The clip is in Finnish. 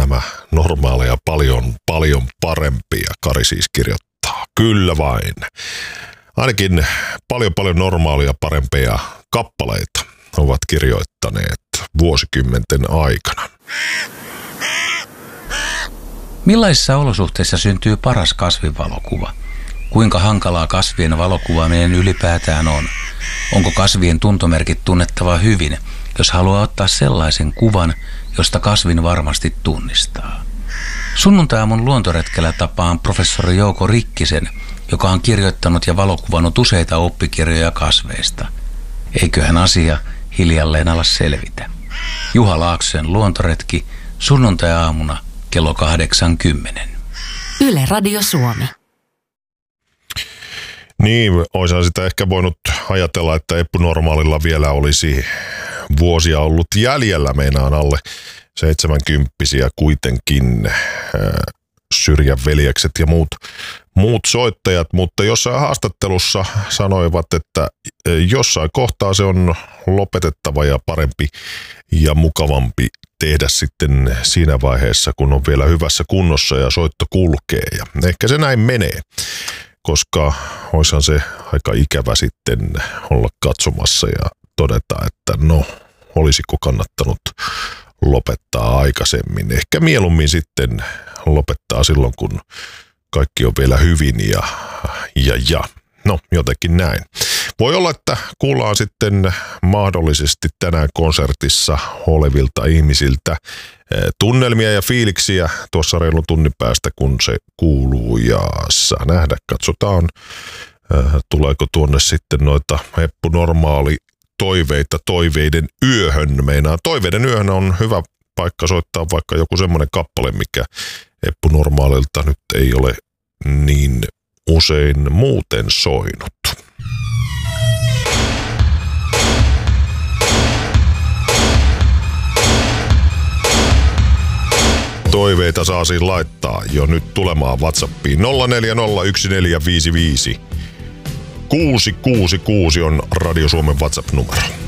elämä normaaleja paljon parempia, Kari siis kirjoittaa. Kyllä vain. Ainakin paljon normaalia parempia kappaleita ovat kirjoittaneet vuosikymmenten aikana. Millaisissa olosuhteissa syntyy paras kasvivalokuva? Kuinka hankalaa kasvien valokuvaaminen ylipäätään on? Onko kasvien tuntomerkit tunnettava hyvin, jos haluaa ottaa sellaisen kuvan, josta kasvin varmasti tunnistaa? Sunnuntai-aamun luontoretkellä tapaan professori Jouko Rikkisen, joka on kirjoittanut ja valokuvannut useita oppikirjoja kasveista. Eiköhän asia hiljalleen ala selvitä. Juha Laaksosen luontoretki sunnuntai-aamuna kello 8:10. Yle Radio Suomi. Niin, oishan sitä ehkä voinut ajatella, että epänormaalilla vielä olisi vuosia ollut jäljellä, meinaan alle 70-vuotiaita kuitenkin Syrjän veljekset ja muut soittajat, mutta jossain haastattelussa sanoivat, että jossain kohtaa se on lopetettava ja parempi ja mukavampi tehdä sitten siinä vaiheessa, kun on vielä hyvässä kunnossa ja soitto kulkee. Ja ehkä se näin menee, koska oishan se aika ikävä sitten olla katsomassa ja todeta, että no, olisiko kannattanut lopettaa aikaisemmin. Ehkä mieluummin sitten lopettaa silloin, kun kaikki on vielä hyvin ja. No, jotenkin näin. Voi olla, että kuullaan sitten mahdollisesti tänään konsertissa olevilta ihmisiltä tunnelmia ja fiiliksiä tuossa reilun tunnin päästä, kun se kuuluu, ja saa nähdä. Katsotaan, tuleeko tuonne sitten noita heppunormaali toiveita toiveiden yöhön. Meinaa toiveiden yöhön on hyvä paikka soittaa vaikka joku semmoinen kappale, mikä heppunormaalilta nyt ei ole niin usein muuten soinut. Toiveita saa siis laittaa jo nyt tulemaan WhatsAppiin 0401455666 on Radio Suomen WhatsApp-numero.